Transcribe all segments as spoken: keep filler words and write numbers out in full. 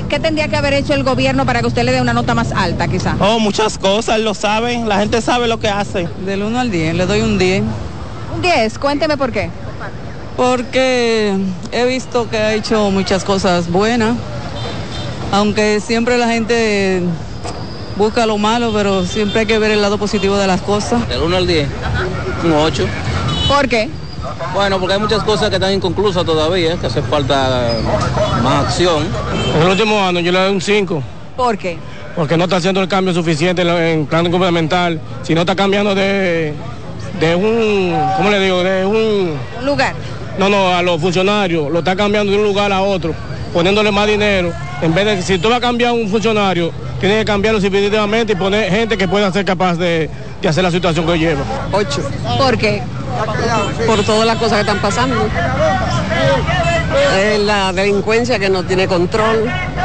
¿qué tendría que haber hecho el gobierno para que usted le dé una nota más alta, quizá? Oh, muchas cosas, lo saben, la gente sabe lo que hace. Del uno al diez, le doy un diez. Un diez, cuénteme por qué. Porque he visto que ha hecho muchas cosas buenas, aunque siempre la gente busca lo malo, pero siempre hay que ver el lado positivo de las cosas. Del uno al diez, un ocho. ¿Por qué? Bueno, porque hay muchas cosas que están inconclusas todavía, que hace falta más acción. En el último año yo le doy un cinco. ¿Por qué? Porque no está haciendo el cambio suficiente en plan gubernamental, si no está cambiando de, de un, ¿cómo le digo? De un... ¿Un lugar? No, no, a los funcionarios, lo está cambiando de un lugar a otro, poniéndole más dinero. En vez de, si tú vas a cambiar un funcionario, tienes que cambiarlo definitivamente y poner gente que pueda ser capaz de, de hacer la situación que lleva. Ocho. ¿Por qué? Por todas las cosas que están pasando. Eh, la delincuencia que no tiene control,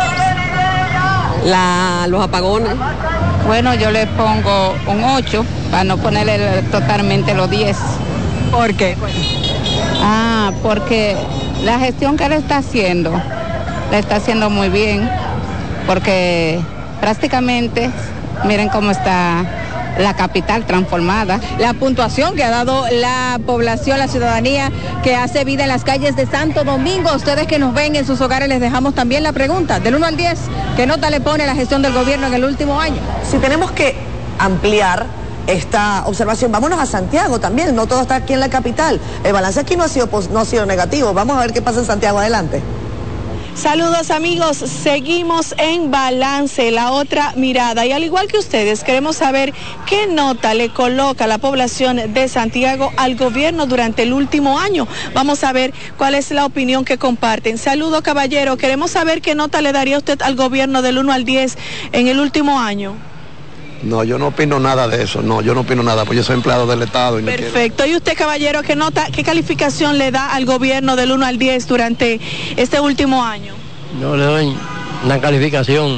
la, los apagones. Bueno, yo le pongo un ocho, para no ponerle totalmente los diez. ¿Por qué? Ah, porque la gestión que él está haciendo, la está haciendo muy bien, porque prácticamente, miren cómo está la capital transformada. La puntuación que ha dado la población, la ciudadanía que hace vida en las calles de Santo Domingo. Ustedes que nos ven en sus hogares les dejamos también la pregunta, del uno al diez, ¿qué nota le pone la gestión del gobierno en el último año? Si tenemos que ampliar esta observación, vámonos a Santiago también, no todo está aquí en la capital. El balance aquí no ha sido, no ha sido negativo. Vamos a ver qué pasa en Santiago. Adelante. Saludos amigos, seguimos en Balance, la otra mirada, y al igual que ustedes queremos saber qué nota le coloca la población de Santiago al gobierno durante el último año. Vamos a ver cuál es la opinión que comparten. Saludos caballero, queremos saber qué nota le daría usted al gobierno del uno al diez en el último año. No, yo no opino nada de eso, no, yo no opino nada, porque yo soy empleado del Estado. Y no Perfecto, quiero... ¿y usted, caballero, qué nota, qué calificación le da al gobierno del uno al diez durante este último año? Yo le doy una calificación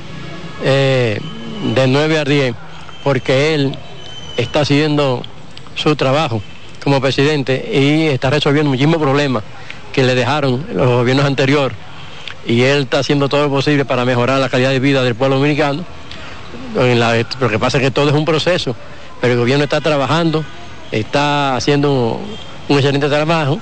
eh, de nueve a diez, porque él está haciendo su trabajo como presidente y está resolviendo muchísimos problemas que le dejaron los gobiernos anteriores, y él está haciendo todo lo posible para mejorar la calidad de vida del pueblo dominicano. En la, lo que pasa es que todo es un proceso, pero el gobierno está trabajando, está haciendo un excelente trabajo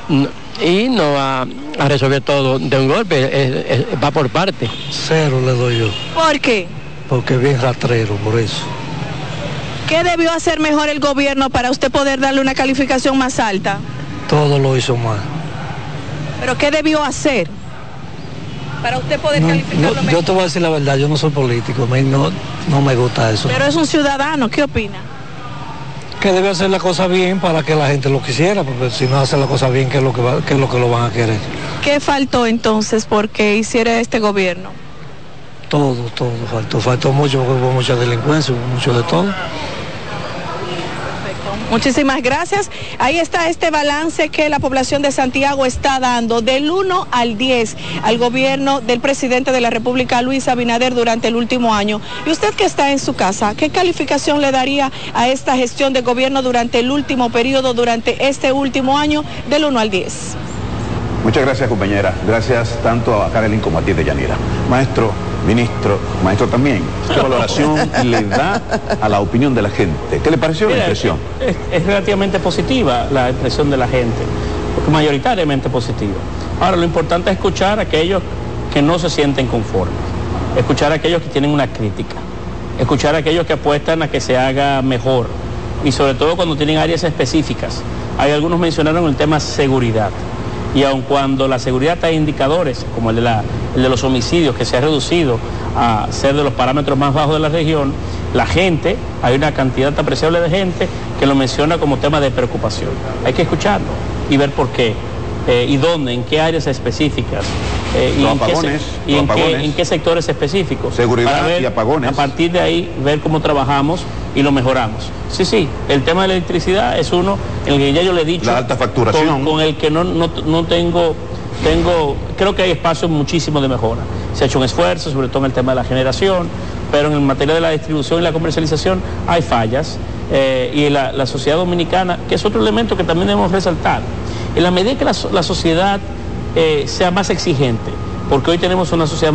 y no va a resolver todo de un golpe, es, es, va por parte. Cero le doy yo. ¿Por qué? Porque es bien rastrero, por eso. ¿Qué debió hacer mejor el gobierno para usted poder darle una calificación más alta? Todo lo hizo mal. ¿Pero qué debió hacer para usted poder no, calificarlo no, mejor? Yo te voy a decir la verdad, yo no soy político, a mí no, no me gusta eso. Pero es un ciudadano, ¿qué opina? Que debe hacer la cosa bien para que la gente lo quisiera, porque si no hace la cosa bien, ¿qué es lo que, va, qué es lo, que lo van a querer? ¿Qué faltó entonces porque hiciera este gobierno? Todo, todo faltó, faltó mucho, porque hubo mucha delincuencia, hubo mucho de todo. Muchísimas gracias. Ahí está este balance que la población de Santiago está dando del uno al diez al gobierno del presidente de la República, Luis Abinader, durante el último año. Y usted que está en su casa, ¿qué calificación le daría a esta gestión de gobierno durante el último periodo, durante este último año, del uno al diez? Muchas gracias, compañera. Gracias tanto a Carolyn como a ti, Deyanira. Maestro, ministro, maestro también, ¿qué valoración le da a la opinión de la gente? ¿Qué le pareció Mira, la impresión? Es, es relativamente positiva la impresión de la gente, porque mayoritariamente positiva. Ahora, lo importante es escuchar a aquellos que no se sienten conformes, escuchar a aquellos que tienen una crítica, escuchar a aquellos que apuestan a que se haga mejor, y sobre todo cuando tienen áreas específicas. Hay algunos mencionaron el tema seguridad. Y aun cuando la seguridad trae indicadores, como el de, la, el de los homicidios, que se ha reducido a ser de los parámetros más bajos de la región, la gente, hay una cantidad apreciable de gente que lo menciona como tema de preocupación. Hay que escucharlo y ver por qué, eh, y dónde, en qué áreas específicas, eh, y, en, apagones, qué, y en, qué, en qué sectores específicos. Seguridad ver, y apagones. A partir de ahí, ver cómo trabajamos y lo mejoramos. Sí, sí, el tema de la electricidad es uno en el que ya yo le he dicho... La alta facturación. Con, con el que no, no, no tengo, tengo, creo que hay espacio muchísimo de mejora. Se ha hecho un esfuerzo, sobre todo en el tema de la generación, pero en materia de la distribución y la comercialización hay fallas. Eh, y la, la sociedad dominicana, que es otro elemento que también debemos resaltar, en la medida que la, la sociedad eh, sea más exigente, porque hoy tenemos una sociedad